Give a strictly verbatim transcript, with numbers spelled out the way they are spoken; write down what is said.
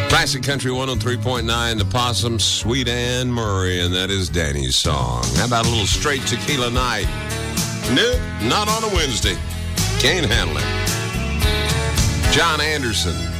Classic Country one oh three point nine, The Possum, Sweet Anne Murray, and that is Danny's song. How about a little straight tequila night? Nope, not on a Wednesday. Can't handle it. John Anderson.